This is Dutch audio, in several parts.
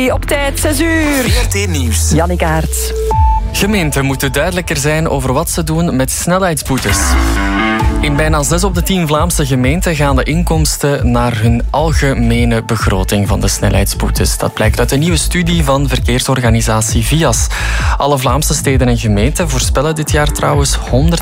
Oké, op tijd, 6 uur. VRT Nieuws. Jannik Aert. Gemeenten moeten duidelijker zijn over wat ze doen met snelheidsboetes. In bijna 6 op de 10 Vlaamse gemeenten gaan de inkomsten naar hun algemene begroting van de snelheidsboetes. Dat blijkt uit een nieuwe studie van verkeersorganisatie VIAS. Alle Vlaamse steden en gemeenten voorspellen dit jaar trouwens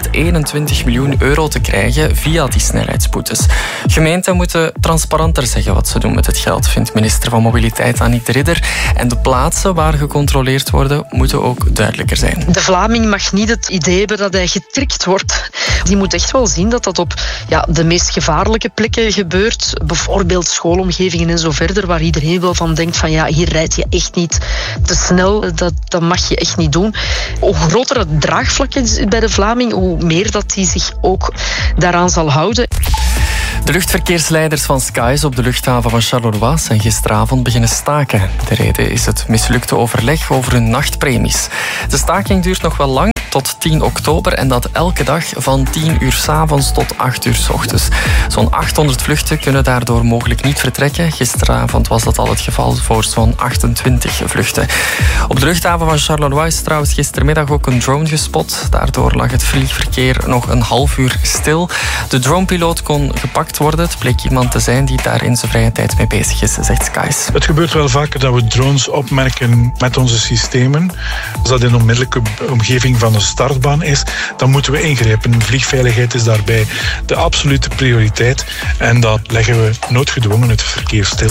121 miljoen euro te krijgen via die snelheidsboetes. Gemeenten moeten transparanter zeggen wat ze doen met het geld, vindt minister van Mobiliteit Annick de Ridder. En de plaatsen waar gecontroleerd worden moeten ook duidelijker zijn. De Vlaming mag niet het idee hebben dat hij getrikt wordt. Die moet echt wel zien dat dat op de meest gevaarlijke plekken gebeurt. Bijvoorbeeld schoolomgevingen en zo verder, waar iedereen wel van denkt van hier rijd je echt niet te snel. Dat mag je echt niet doen. Hoe groter het draagvlak is bij de Vlaming, hoe meer dat die zich ook daaraan zal houden. De luchtverkeersleiders van Skies op de luchthaven van Charleroi zijn gisteravond beginnen staken. De reden is het mislukte overleg over hun nachtpremies. De staking duurt nog wel lang, tot 10 oktober en dat elke dag van 10 uur 's avonds tot 8 uur 's ochtends. Zo'n 800 vluchten kunnen daardoor mogelijk niet vertrekken. Gisteravond was dat al het geval voor zo'n 28 vluchten. Op de luchthaven van Charleroi is trouwens gistermiddag ook een drone gespot. Daardoor lag het vliegverkeer nog een half uur stil. De dronepiloot kon gepakt worden. Het bleek iemand te zijn die daar in zijn vrije tijd mee bezig is, zegt Skies. Het gebeurt wel vaker dat we drones opmerken met onze systemen. Als dat in een onmiddellijke omgeving van een startbaan is, dan moeten we ingrijpen. Vliegveiligheid is daarbij de absolute prioriteit. En dat leggen we noodgedwongen het verkeer stil.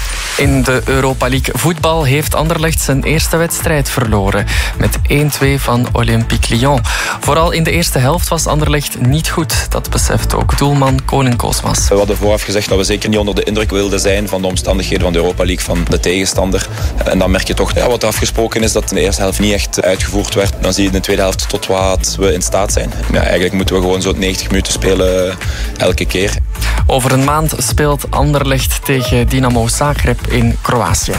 In de Europa League voetbal heeft Anderlecht zijn eerste wedstrijd verloren. Met 1-2 van Olympique Lyon. Vooral in de eerste helft was Anderlecht niet goed. Dat beseft ook doelman Koning Koosmas. We hadden vooraf gezegd dat we zeker niet onder de indruk wilden zijn van de omstandigheden van de Europa League, van de tegenstander. En dan merk je toch wat er afgesproken is, dat in de eerste helft niet echt uitgevoerd werd. Dan zie je in de tweede helft tot wat we in staat zijn. Eigenlijk moeten we gewoon zo'n 90 minuten spelen elke keer. Over een maand speelt Anderlecht tegen Dinamo Zagreb in Kroatië.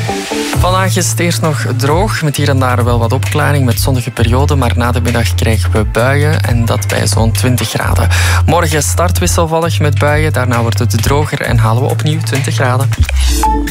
Vandaag is het eerst nog droog, met hier en daar wel wat opklaring met zonnige perioden, maar na de middag krijgen we buien en dat bij zo'n 20 graden. Morgen start wisselvallig met buien, daarna wordt het droger en halen we opnieuw 20 graden.